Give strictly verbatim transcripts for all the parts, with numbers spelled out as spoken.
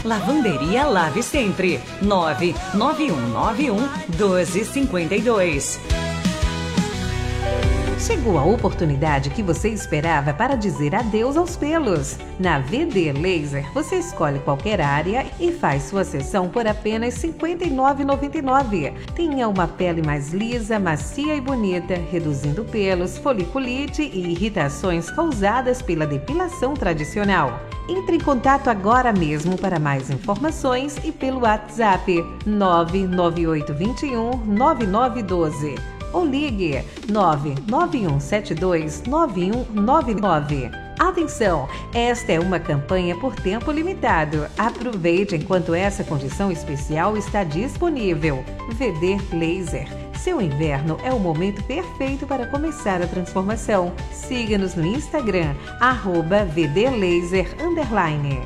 Lavanderia Lave Sempre. nove nove um nove um doze cinquenta e dois. Chegou a oportunidade que você esperava para dizer adeus aos pelos. Na V D Laser, você escolhe qualquer área e faz sua sessão por apenas cinquenta e nove reais e noventa e nove centavos. Tenha uma pele mais lisa, macia e bonita, reduzindo pelos, foliculite e irritações causadas pela depilação tradicional. Entre em contato agora mesmo para mais informações e pelo WhatsApp nove nove oito dois um nove nove um dois. Ou ligue nove nove um sete dois nove um nove nove. Atenção, esta é uma campanha por tempo limitado. Aproveite enquanto essa condição especial está disponível. V D Laser. Seu inverno é o momento perfeito para começar a transformação. Siga-nos no Instagram, arroba vdlaser underline.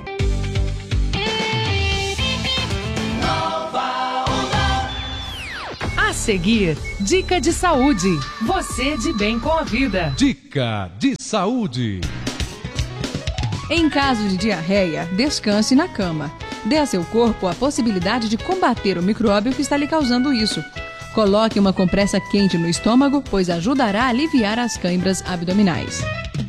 A seguir, dica de saúde. Você de bem com a vida. Dica de saúde. Em caso de diarreia, descanse na cama. Dê a seu corpo a possibilidade de combater o micróbio que está lhe causando isso. Coloque uma compressa quente no estômago, pois ajudará a aliviar as cãibras abdominais.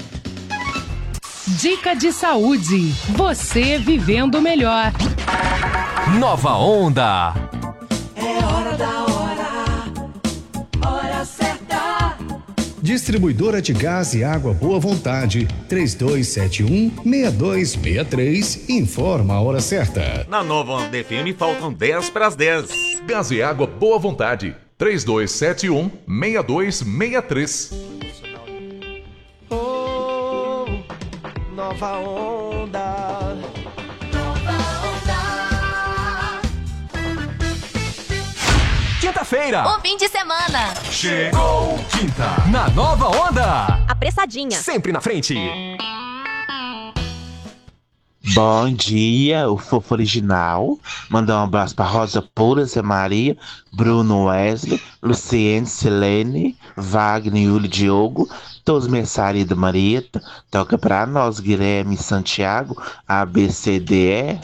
Dica de saúde. Você vivendo melhor. Nova Onda. É hora da hora, hora certa. Distribuidora de Gás e Água Boa Vontade, três dois sete um, seis dois seis três, informa a hora certa. Na Nova Onda F M faltam dez para as dez. Gás e Água Boa Vontade, três dois sete um, seis dois seis três. Oh, Nova Onda. Quinta-feira. O fim de semana. Chegou quinta. Na Nova Onda. Apressadinha. Sempre na frente. Bom dia, o Fofo Original. Mandar um abraço pra Rosa Pura, Zé Maria, Bruno Wesley, Luciene, Silene, Wagner, Yuli, Diogo, todos os mensagens da Marieta. Toca pra nós, Guilherme Santiago, A B C D E.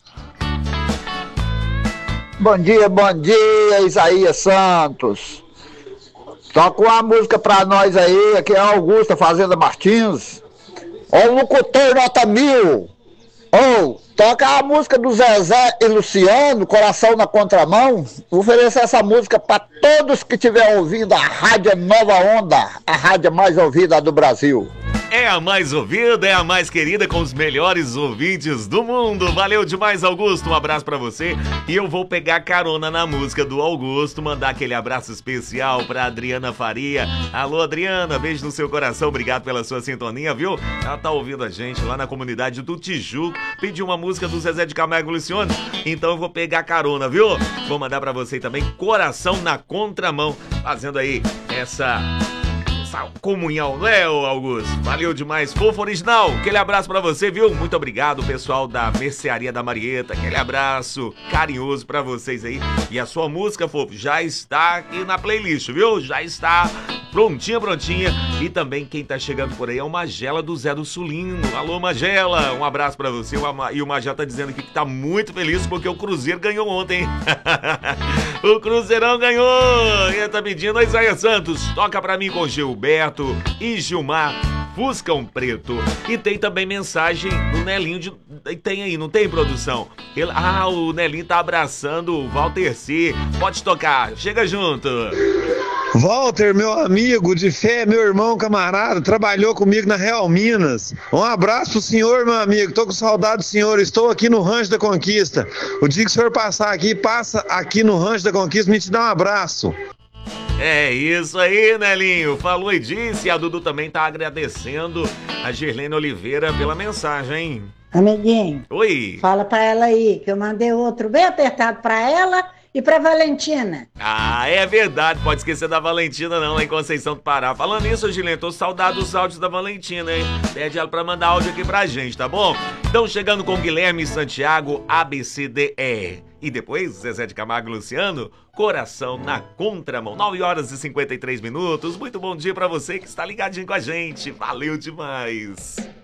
Bom dia, bom dia, Isaías Santos. Toca uma música pra nós aí, aqui é Augusta Fazenda Martins. Ó, o locutor nota mil. Ô, toca a música do Zezé e Luciano, Coração na Contramão. Vou oferecer essa música pra todos que estiverem ouvindo a Rádio Nova Onda, a rádio mais ouvida do Brasil. É a mais ouvida, é a mais querida, com os melhores ouvintes do mundo. Valeu demais, Augusto. Um abraço pra você. E eu vou pegar carona na música do Augusto, mandar aquele abraço especial pra Adriana Faria. Alô, Adriana, beijo no seu coração. Obrigado pela sua sintonia, viu? Ela tá ouvindo a gente lá na comunidade do Tijuco. Pediu uma música do Zezé de Camargo e Luciano. Então eu vou pegar carona, viu? Vou mandar pra você também Coração na Contramão, fazendo aí essa... comunhão, não é, Augusto? Valeu demais, Fofo Original. Aquele abraço pra você, viu? Muito obrigado, pessoal da Mercearia da Marieta. Aquele abraço carinhoso pra vocês aí. E a sua música, Fofo, já está aqui na playlist, viu? Já está prontinha, prontinha. E também quem tá chegando por aí é o Magela do Zé do Sulino. Alô, Magela, um abraço pra você. E o Magela tá dizendo aqui que tá muito feliz porque o Cruzeiro ganhou ontem. O Cruzeirão ganhou. E ele tá pedindo a Isaías Santos. Toca pra mim com Gilberto e Gilmar, Fuscão Preto. E tem também mensagem do Nelinho de... Tem aí, não tem, produção? Ele... Ah, o Nelinho tá abraçando o Walter C. Pode tocar, chega junto. Walter, meu amigo de fé, meu irmão, camarada, trabalhou comigo na Real Minas. Um abraço pro senhor, meu amigo, tô com saudade do senhor, estou aqui no Rancho da Conquista. O dia que o senhor passar aqui, passa aqui no Rancho da Conquista, me te dá um abraço. É isso aí, Nelinho. Falou e disse. E a Dudu também tá agradecendo a Gerlene Oliveira pela mensagem, hein? Amiguinho. Oi. Fala pra ela aí que eu mandei outro bem apertado pra ela e pra Valentina. Ah, é verdade. Pode esquecer da Valentina não, lá em Conceição do Pará. Falando nisso, Gilene, tô saudado dos áudios da Valentina, hein? Pede ela pra mandar áudio aqui pra gente, tá bom? Então, chegando com Guilherme Santiago, A B C D E. E depois, Zezé de Camargo e Luciano, Coração na Contramão. nove horas e cinquenta e três minutos. Muito bom dia pra você que está ligadinho com a gente. Valeu demais.